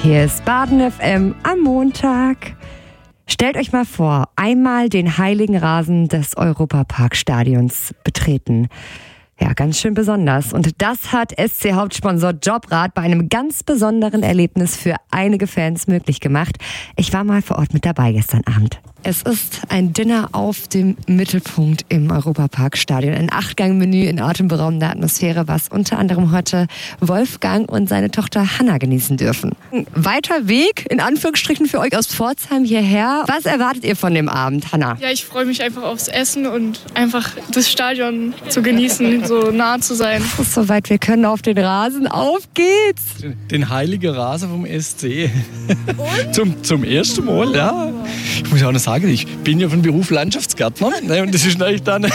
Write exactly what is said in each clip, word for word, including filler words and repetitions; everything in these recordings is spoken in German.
Hier ist Baden F M am Montag. Stellt euch mal vor, einmal den heiligen Rasen des Europaparkstadions betreten. Ja, ganz schön besonders. Und das hat S C-Hauptsponsor Jobrad bei einem ganz besonderen Erlebnis für einige Fans möglich gemacht. Ich war mal vor Ort mit dabei gestern Abend. Es ist ein Dinner auf dem Mittelpunkt im Europaparkstadion. Ein Achtgang-Menü in atemberaubender Atmosphäre, was unter anderem heute Wolfgang und seine Tochter Hanna genießen dürfen. Ein weiter Weg, in Anführungsstrichen, für euch aus Pforzheim hierher. Was erwartet ihr von dem Abend, Hanna? Ja, ich freue mich einfach aufs Essen und einfach das Stadion zu genießen, so nah zu sein. Es ist soweit, wir können auf den Rasen. Auf geht's! Den heiligen Rasen vom S C. zum, zum ersten Mal, ja. Ich muss auch noch sagen, ich bin ja von Beruf Landschaftsgärtner. Ne, und das ist natürlich dann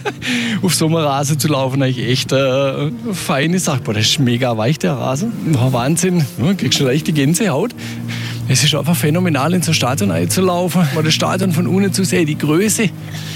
auf so einem Rasen zu laufen, eigentlich echt eine äh, feine Sache. Boah, das ist mega weich, der Rasen. Boah, Wahnsinn. Ja, kriegst schon leicht die Gänsehaut. Es ist einfach phänomenal, in so ein Stadion einzulaufen. Mal das Stadion von unten zu sehen, die Größe.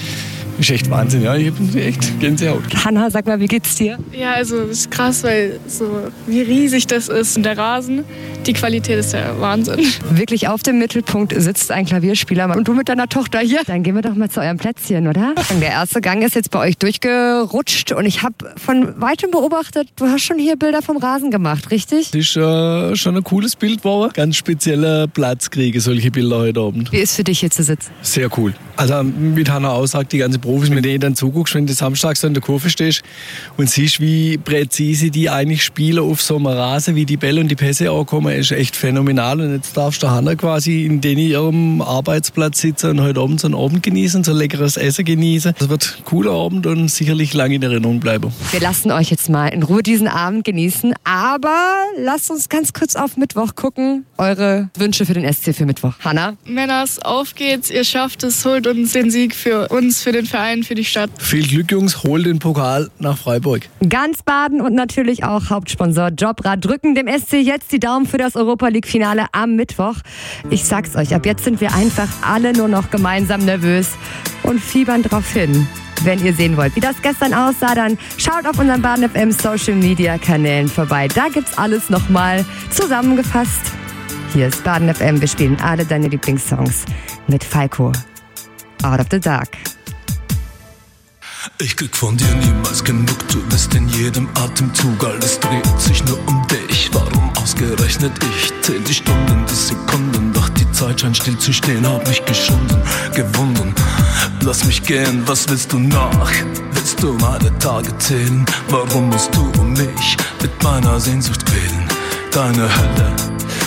Ist echt Wahnsinn, ja. Ich hab echt Gänsehaut. Hanna, sag mal, wie geht's dir? Ja, also das ist krass, weil so wie riesig das ist. Und der Rasen, die Qualität ist ja Wahnsinn. Wirklich auf dem Mittelpunkt sitzt ein Klavierspieler und du mit deiner Tochter hier. Dann gehen wir doch mal zu eurem Plätzchen, oder? Der erste Gang ist jetzt bei euch durchgerutscht und ich habe von weitem beobachtet, du hast schon hier Bilder vom Rasen gemacht, richtig? Das ist äh, schon ein cooles Bild geworden. Ganz spezieller Platz kriege solche Bilder heute Abend. Wie ist für dich hier zu sitzen? Sehr cool. Also wie Hanna aussagt, die ganze Profis, mit denen du dann zuguckst, wenn du samstags so in der Kurve stehst und siehst, wie präzise die eigentlich spielen auf so einem Rasen, wie die Bälle und die Pässe ankommen, ist echt phänomenal. Und jetzt darfst du Hanna quasi in den ihrem Arbeitsplatz sitzen und heute Abend so einen Abend genießen, so ein leckeres Essen genießen. Das wird ein cooler Abend und sicherlich lange in Erinnerung bleiben. Wir lassen euch jetzt mal in Ruhe diesen Abend genießen, aber lasst uns ganz kurz auf Mittwoch gucken. Eure Wünsche für den S C für Mittwoch. Hanna? Männers, auf geht's, ihr schafft es, holt uns den Sieg für uns, für den Verein, für die Stadt. Viel Glück, Jungs, holt den Pokal nach Freiburg. Ganz Baden und natürlich auch Hauptsponsor Jobrad drücken dem S C jetzt die Daumen für das Europa-League-Finale am Mittwoch. Ich sag's euch, ab jetzt sind wir einfach alle nur noch gemeinsam nervös und fiebern drauf hin. Wenn ihr sehen wollt, wie das gestern aussah, dann schaut auf unseren Baden F M Social Media Kanälen vorbei. Da gibt's alles nochmal zusammengefasst. Hier ist Baden F M, wir spielen alle deine Lieblingssongs mit Falco. Out of the Dark. Ich krieg von dir niemals genug, du bist in jedem Atemzug, alles dreht sich nur um dich. Warum ausgerechnet ich? Zähl die Stunden, die Sekunden, doch die Zeit scheint still zu stehen, hab mich geschunden, gewunden. Lass mich gehen, was willst du nach? Willst du meine Tage zählen? Warum musst du mich mit meiner Sehnsucht quälen? Deine Hölle